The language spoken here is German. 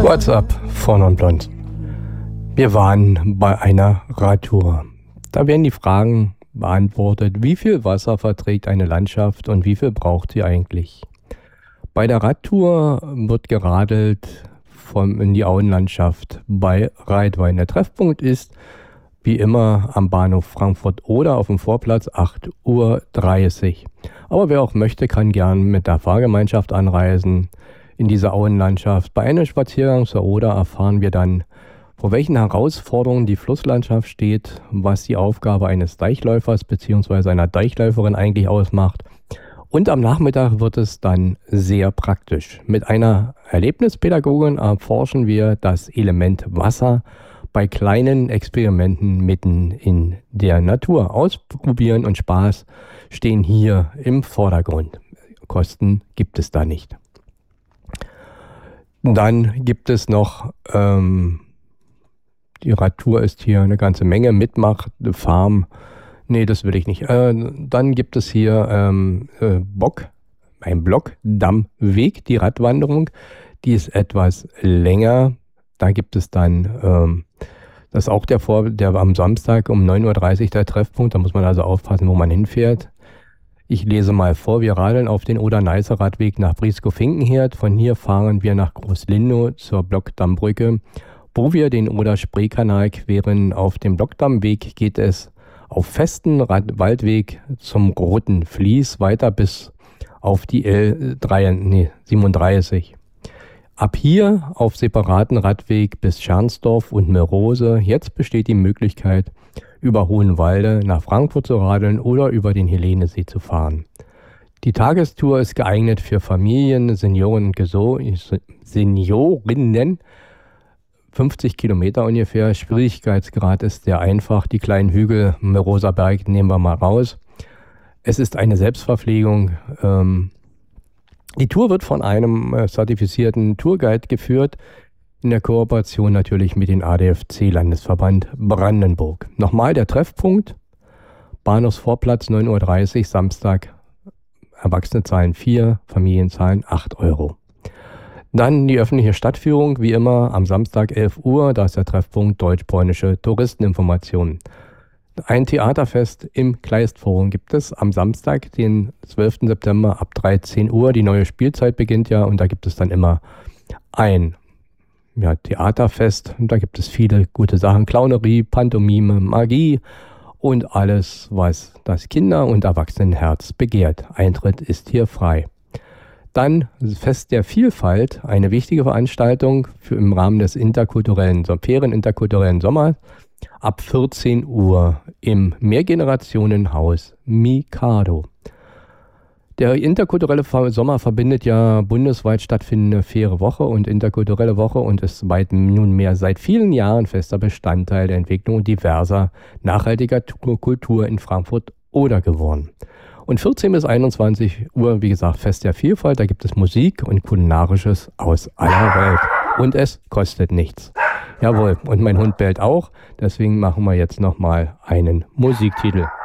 What's up, vorn und blond. Wir waren bei einer Radtour. Da werden die Fragen beantwortet, wie viel Wasser verträgt eine Landschaft und wie viel braucht sie eigentlich? Bei der Radtour wird geradelt in die Auenlandschaft bei Reitwein. Der Treffpunkt ist wie immer am Bahnhof Frankfurt oder auf dem Vorplatz 8:30 Uhr. Aber wer auch möchte, kann gern mit der Fahrgemeinschaft anreisen in diese Auenlandschaft. Bei einem Spaziergang zur Oder erfahren wir dann, vor welchen Herausforderungen die Flusslandschaft steht, was die Aufgabe eines Deichläufers bzw. einer Deichläuferin eigentlich ausmacht. Und am Nachmittag wird es dann sehr praktisch. Mit einer Erlebnispädagogin erforschen wir das Element Wasser bei kleinen Experimenten mitten in der Natur. Ausprobieren und Spaß stehen hier im Vordergrund. Kosten gibt es da nicht. Dann gibt es noch, die Radtour ist hier eine ganze Menge, Mitmach, Farm, nee, das will ich nicht. Dann gibt es hier ein Blockdammweg, die Radwanderung, die ist etwas länger. Da gibt es dann, das ist auch der am Samstag um 9:30 Uhr der Treffpunkt, da muss man also aufpassen, wo man hinfährt. Ich lese mal vor, wir radeln auf den Oder-Neiße-Radweg nach Brieskow-Finkenherd. Von hier fahren wir nach Großlindow zur Blockdammbrücke, wo wir den Oder-Spree-Kanal queren. Auf dem Blockdammweg geht es auf festen Waldweg zum Roten Vlies weiter bis auf die L37. Ab hier auf separaten Radweg bis Schernsdorf und Mirose. Jetzt besteht die Möglichkeit, über Hohenwalde nach Frankfurt zu radeln oder über den Helenesee zu fahren. Die Tagestour ist geeignet für Familien, Seniorinnen, 50 Kilometer ungefähr. Schwierigkeitsgrad ist sehr einfach. Die kleinen Hügel, Miroser Berg nehmen wir mal raus. Es ist eine Selbstverpflegung. Die Tour wird von einem zertifizierten Tourguide geführt, in der Kooperation natürlich mit dem ADFC-Landesverband Brandenburg. Nochmal der Treffpunkt, Bahnhofsvorplatz 9:30 Uhr, Samstag, Erwachsene zahlen 4, Familien zahlen 8 Euro. Dann die öffentliche Stadtführung, wie immer am Samstag 11 Uhr, da ist der Treffpunkt Deutsch-Polnische Touristeninformationen. Ein Theaterfest im Kleistforum gibt es am Samstag, den 12. September ab 13 Uhr. Die neue Spielzeit beginnt ja und da gibt es dann immer ein Theaterfest. Und da gibt es viele gute Sachen, Clownerie, Pantomime, Magie und alles, was das Kinder- und Erwachsenenherz begehrt. Eintritt ist hier frei. Dann Fest der Vielfalt, eine wichtige Veranstaltung im Rahmen des Ferieninterkulturellen Sommers. Ab 14 Uhr im Mehrgenerationenhaus Mikado. Der interkulturelle Sommer verbindet ja bundesweit stattfindende faire Woche und interkulturelle Woche und ist nunmehr seit vielen Jahren fester Bestandteil der Entwicklung diverser nachhaltiger Kultur in Frankfurt-Oder geworden. Und 14 bis 21 Uhr, wie gesagt, Fest der Vielfalt, da gibt es Musik und Kulinarisches aus aller Welt. Und es kostet nichts. Jawohl, und mein Hund bellt auch, deswegen machen wir jetzt nochmal einen Musiktitel.